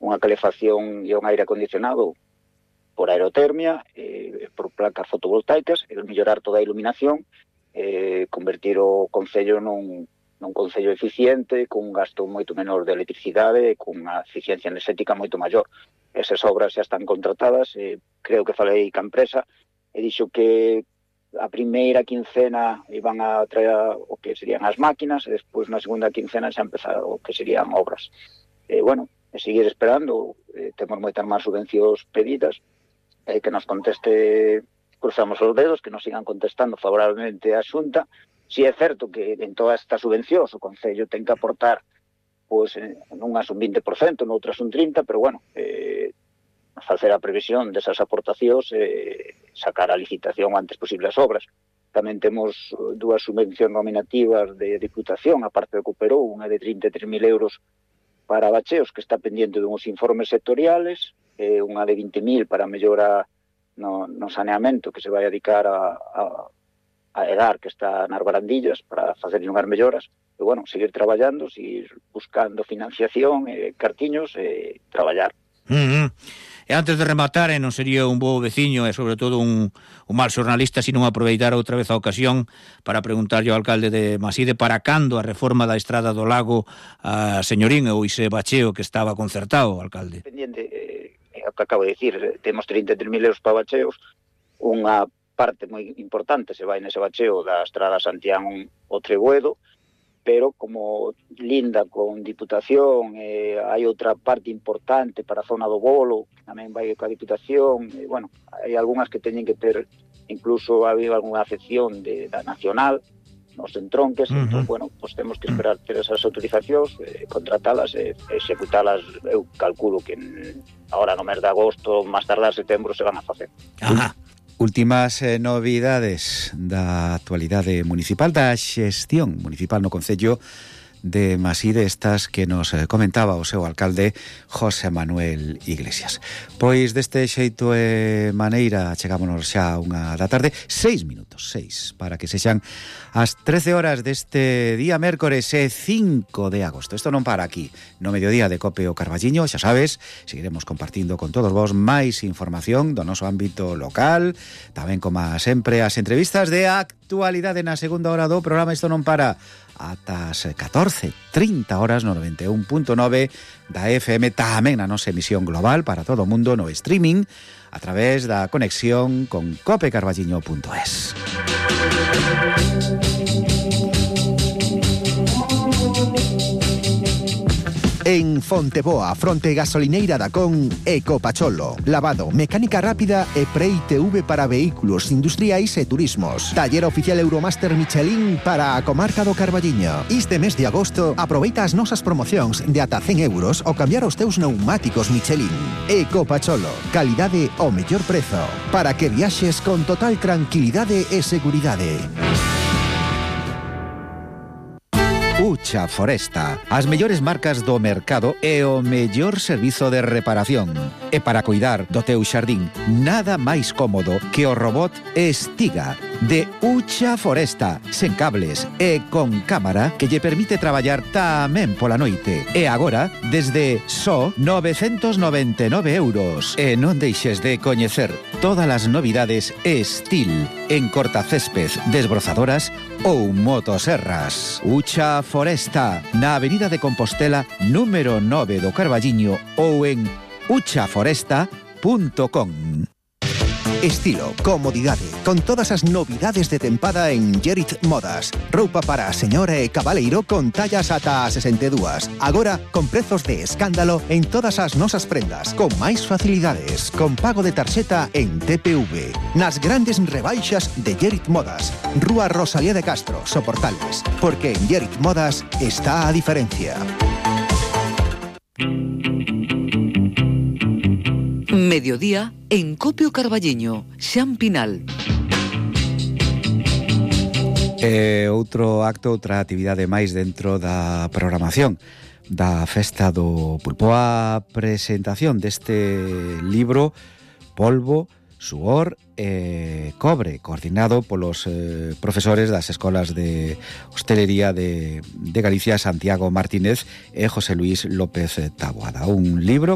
unha calefacción e un aire acondicionado por aerotermia, por placas fotovoltaicas, e mellorar toda a iluminación, convertir o concello nun concello eficiente, cun gasto moito menor de electricidade, cunha eficiencia enerxética moito maior. Esas obras xa están contratadas, creo que falei ca empresa, e dixo que a primeira quincena iban a traer o que serían as máquinas, e despois na segunda quincena xa empezar o que serían obras. Seguir esperando, temos moitas máis subvencións pedidas, que nos conteste, cruzamos os dedos, que nos sigan contestando favorablemente a Xunta. Si é certo que en todas estas subvencións o Concello ten que aportar, pois, nunhas un 20%, noutras un 30%, pero facer a previsión desas aportacións, sacar a licitación o antes posible as obras. Tamén temos dúas subvencións nominativas de Diputación, aparte de Cooperou, unha de 33.000 euros para bacheos, que está pendiente duns informes sectoriales, unha de 20.000 para mellora no saneamento, que se vai dedicar a EDAR, que está nas barandillas, para facer unhas melloras. E, seguir traballando, seguir buscando financiación, cartiños, e traballar. E antes de rematar, non sería un bo veciño e sobre todo un mal xornalista se non aproveitar outra vez a ocasión para preguntarlle ao alcalde de Maside para cando a reforma da Estrada do Lago a Señorín ou ese bacheo que estaba concertado, alcalde. Pendiente, o que acabo de dicir, temos 33.000 euros para bacheos, unha parte moi importante se vai nese bacheo da Estrada Santián o Trebuedo, pero como linda con Diputación, hai outra parte importante para a zona do Bolo, tamén vai coa Diputación, hai algunhas que teñen que ter, incluso había algunha afección da Nacional, nos entronques, entón, pues temos que esperar ter esas autorizacións, contratalas e executalas. Eu calculo que ahora no mes de agosto, máis tardar setembro, se van a facer. Ajá. Últimas novidades da actualidade municipal, da xestión municipal no Concello de Maside, estas que nos comentaba o seu alcalde José Manuel Iglesias. Pois deste xeito e maneira chegámonos xa a unha da tarde, 6 minutos, 6, para que sexan as 13 horas deste día mércores 5 de agosto. Isto non para aquí, no mediodía de Cope o Carballiño, xa sabes, seguiremos compartindo con todos vos máis información do noso ámbito local, tamén como sempre as entrevistas de actualidade na segunda hora do programa. Isto non para ata as 14:30 horas no 91.9 da FM, tamén na nosa emisión global para todo o mundo no streaming a través da conexión con copecarballiño.es. En Fonteboa, fronte gasolineira da Con, Ecopacholo. Lavado, mecánica rápida e pre-ITV para vehículos industriais e turismos. Taller oficial Euromaster Michelin para a comarca do Carballiño. Este mes de agosto, aproveita as nosas promocións de ata 100 euros ao cambiar os teus pneumáticos Michelin. Ecopacholo, calidade ao mellor prezo, para que viaxes con total tranquilidade e seguridade. Ucha Foresta, as mellores marcas do mercado e o mellor servizo de reparación. E para cuidar do teu xardín, nada máis cómodo que o robot Estiga de Ucha Foresta, sen cables e con cámara que lle permite traballar tamén pola noite. E agora, desde só 999 euros. E non deixes de coñecer todas as novidades Estil en cortacésped, desbrozadoras ou motoserras. Ucha Foresta, na Avenida de Compostela, número 9 do Carballiño ou en uchaforesta.com. Estilo, comodidade, con todas as novidades de tempada en Gerit Modas. Roupa para a señora e cabaleiro con tallas ata a 62. Agora, con prezos de escándalo en todas as nosas prendas, con máis facilidades, con pago de tarxeta en TPV. Nas grandes rebaixas de Gerit Modas. Rúa Rosalía de Castro, Soportales. Porque en Gerit Modas está a diferencia. Mediodía en Cope o Carballiño, Xan Pinal. Outro acto, outra actividade máis dentro da programación da Festa do Pulpo, a presentación deste libro Polvo, Suor e Cobre, coordinado polos profesores das escolas de hostelería de Galicia, Santiago Martínez e José Luis López Taboada. Un libro